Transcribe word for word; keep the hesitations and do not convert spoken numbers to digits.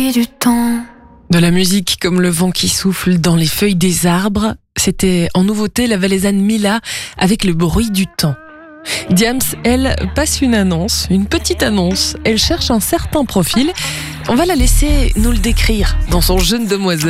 bruit du temps. De la musique comme le vent qui souffle dans les feuilles des arbres, c'était en nouveauté la valaisanne Mila avec le bruit du temps. Diams, elle, passe une annonce, une petite annonce. Elle cherche un certain profil. On va la laisser nous le décrire dans son Jeune Demoiselle.